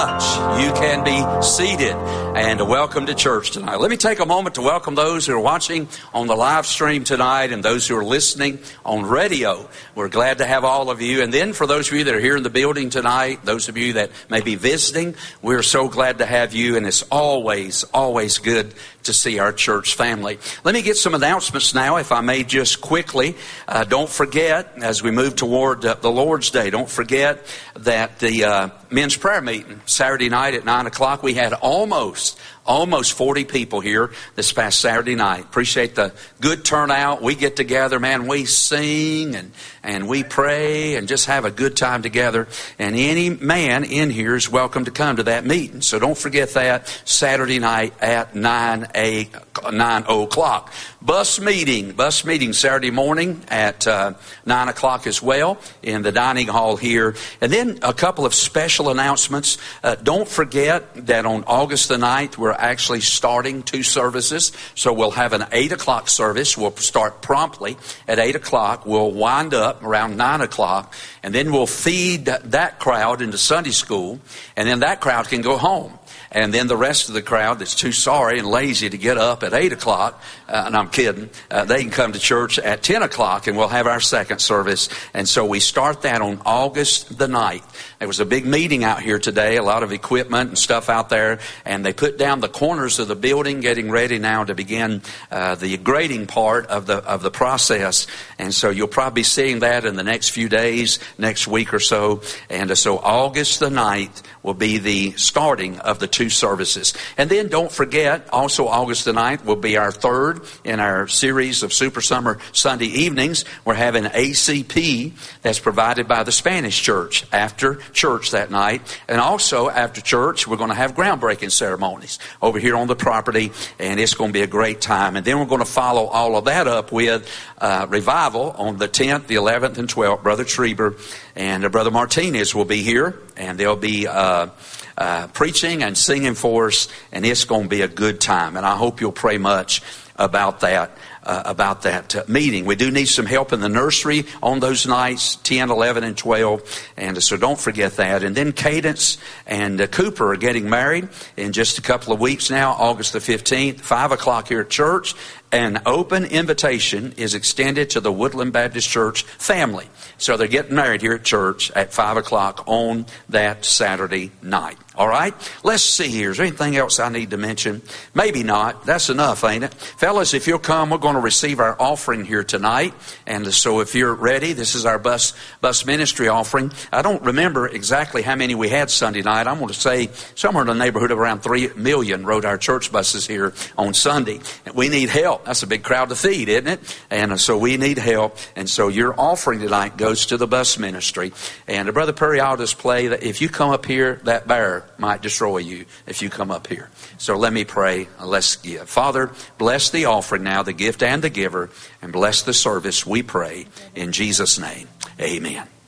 You can be seated, and welcome to church tonight. Let me take a moment to welcome those who are watching on the live stream tonight and those who are listening on radio. We're glad to have all of you. And then for those of you that are here in the building tonight, those of you that may be visiting, we're so glad to have you, and it's always good to see our church family. Let me get some announcements now, if I may, just quickly. Don't forget, as we move toward the Lord's Day, don't forget that the men's prayer meeting Saturday night at 9 o'clock, we had almost 40 people here this past Saturday night. Appreciate the good turnout. We get together, man, we sing and we pray and just have a good time together. And any man in here is welcome to come to that meeting. So don't forget that, Saturday night at 9 o'clock. Bus meeting Saturday morning at 9 o'clock as well in the dining hall here. And then a couple of special announcements. Don't forget that on August the 9th, we're actually starting 2 services. So we'll have an 8 o'clock service. We'll start promptly at 8 o'clock. We'll wind up around 9 o'clock. And then we'll feed that crowd into Sunday school. And then that crowd can go home. And then the rest of the crowd that's too sorry and lazy to get up at 8 o'clock, and I'm kidding, they can come to church at 10 o'clock and we'll have our second service. And so we start that on August the 9th. There was a big meeting out here today, a lot of equipment and stuff out there, and they put down the corners of the building, getting ready now to begin the grading part of the process. And so you'll probably be seeing that in the next few days, next week or so. And so August the 9th will be the starting of the 2 services. And then don't forget, also August the 9th will be our third in our series of Super Summer Sunday evenings. We're having ACP that's provided by the Spanish church after church that night. And also after church, we're going to have groundbreaking ceremonies over here on the property, and it's going to be a great time. And then we're going to follow all of that up with revival on the 10th, the 11th, and 12th. Brother Schreiber and Brother Martinez will be here, and they'll be preaching and singing for us, and it's going to be a good time. And I hope you'll pray much about that meeting. We do need some help in the nursery on those nights, 10, 11, and 12. And so don't forget that. And then Cadence and Cooper are getting married in just a couple of weeks now, August the 15th, 5 o'clock here at church. An open invitation is extended to the Woodland Baptist Church family. So they're getting married here at church at 5 o'clock on that Saturday night. All right? Let's see here. Is there anything else I need to mention? Maybe not. That's enough, ain't it? Fellas, if you'll come, we're going to receive our offering here tonight. And so if you're ready, this is our bus ministry offering. I don't remember exactly how many we had Sunday night. I'm going to say somewhere in the neighborhood of around 3 million rode our church buses here on Sunday. And we need help. That's a big crowd to feed, isn't it? And so we need help. And so your offering tonight goes to the bus ministry. And Brother Perry, I'll just play that if you come up here, that bear might destroy you if you come up here. So let me pray. Let's give. Father, bless the offering now, the gift and the giver, and bless the service, we pray. In Jesus' name, amen.